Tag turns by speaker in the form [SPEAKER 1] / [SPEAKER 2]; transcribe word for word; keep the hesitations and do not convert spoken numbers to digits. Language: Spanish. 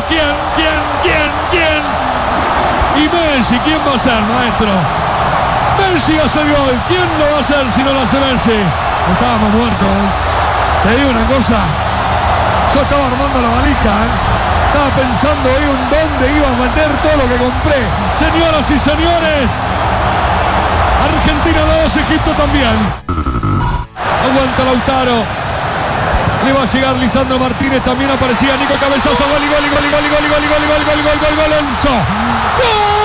[SPEAKER 1] ¿Quién? ¿Quién? ¿Quién? ¿Quién? Y Messi, ¿quién va a ser, maestro? Messi hace el gol. ¿Quién lo va a hacer si no lo hace Messi? Estábamos muertos, ¿eh? Te digo una cosa. Yo estaba armando la valija, ¿eh? Estaba pensando ahí en dónde iba a meter todo lo que compré. Señoras y señores, Argentina dos, Egipto también. Aguanta Lautaro. Le va a llegar Lisandro Martínez. También aparecía Nico Cabezazo. Gol y gol y gol y gol y gol y gol y gol y gol y gol y gol y gol. ¡Gol!